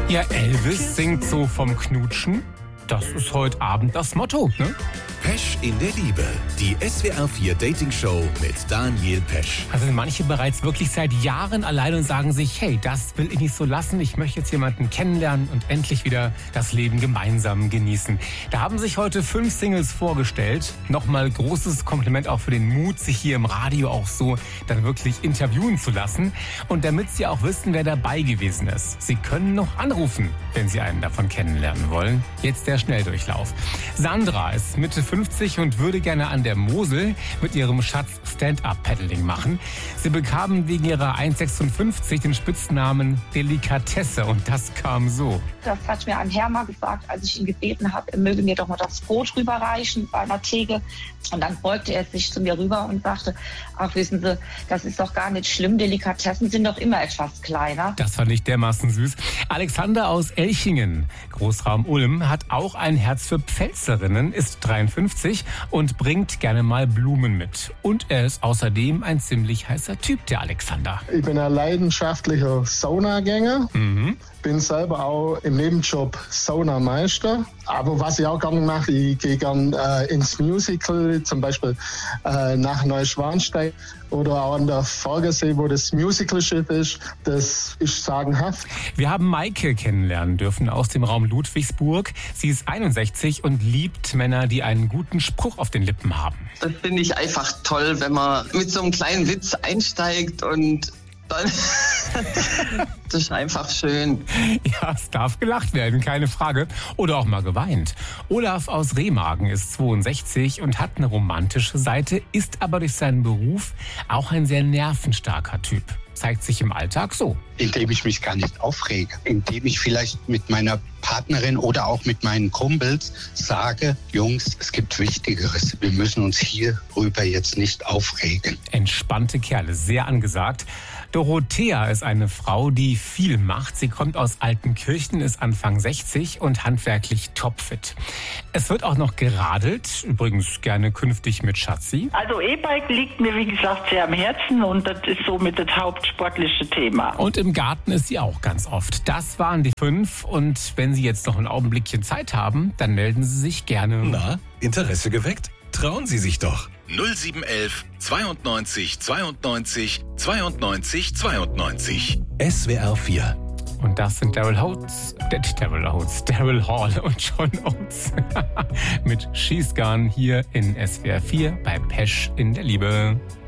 Ja, Elvis singt so vom Knutschen. Das ist heute Abend das Motto, ne? Pesch in der Liebe, die SWR 4 Dating Show mit Daniel Pesch. Also sind manche bereits wirklich seit Jahren allein und sagen sich, hey, das will ich nicht so lassen. Ich möchte jetzt jemanden kennenlernen und endlich wieder das Leben gemeinsam genießen. Da haben sich heute 5 Singles vorgestellt. Nochmal großes Kompliment auch für den Mut, sich hier im Radio auch so dann wirklich interviewen zu lassen. Und damit Sie auch wissen, wer dabei gewesen ist. Sie können noch anrufen, wenn Sie einen davon kennenlernen wollen. Jetzt der Schnelldurchlauf. Sandra ist Mitte 50 und würde gerne an der Mosel mit ihrem Schatz Stand-Up-Paddling machen. Sie bekamen wegen ihrer 1,56 den Spitznamen Delikatesse und das kam so. Das hat mir ein Herr mal gesagt, als ich ihn gebeten habe, er möge mir doch mal das Brot rüberreichen bei einer Theke. Und dann beugte er sich zu mir rüber und sagte, ach wissen Sie, das ist doch gar nicht schlimm, Delikatessen sind doch immer etwas kleiner. Das fand ich dermaßen süß. Alexander aus Elchingen, Großraum Ulm, hat auch ein Herz für Pfälzerinnen, ist 53 und bringt gerne mal Blumen mit. Und er ist außerdem ein ziemlich heißer Typ, der Alexander. Ich bin ein leidenschaftlicher Saunagänger. Bin selber auch im Nebenjob Saunameister. Aber was ich auch gerne mache, ich gehe gerne ins Musical, zum Beispiel nach Neuschwanstein oder auch an der Vorgersee, wo das Musicalschiff ist. Das ist sagenhaft. Wir haben Maike kennenlernen dürfen aus dem Raum Ludwigsburg. Sie ist 61 und liebt Männer, die einen guten Spruch auf den Lippen haben. Das finde ich einfach toll, wenn man mit so einem kleinen Witz einsteigt und dann das ist einfach schön. Ja, es darf gelacht werden, keine Frage. Oder auch mal geweint. Olaf aus Remagen ist 62 und hat eine romantische Seite, ist aber durch seinen Beruf auch ein sehr nervenstarker Typ. Zeigt sich im Alltag so. Indem ich mich gar nicht aufrege. Indem ich vielleicht mit meiner Partnerin oder auch mit meinen Kumpels sage, Jungs, es gibt Wichtigeres. Wir müssen uns hierüber jetzt nicht aufregen. Entspannte Kerle, sehr angesagt. Dorothea ist eine Frau, die viel macht. Sie kommt aus Altenkirchen, ist Anfang 60 und handwerklich topfit. Es wird auch noch geradelt, übrigens gerne künftig mit Schatzi. Also E-Bike liegt mir, wie gesagt, sehr am Herzen und das ist somit das hauptsportliche Thema. Und im Garten ist sie auch ganz oft. Das waren die 5 und wenn Sie jetzt noch ein Augenblickchen Zeit haben, dann melden Sie sich gerne. Na, Interesse geweckt? Trauen Sie sich doch. 0711 92 92 92 92. SWR 4. Und das sind Daryl Hall und John Oates mit She's Gone hier in SWR 4 bei Pesch in der Liebe.